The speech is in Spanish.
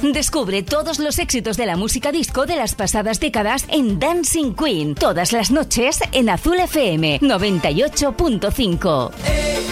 Descubre todos los éxitos de la música disco de las pasadas décadas en Dancing Queen, todas las noches en Azul FM 98.5.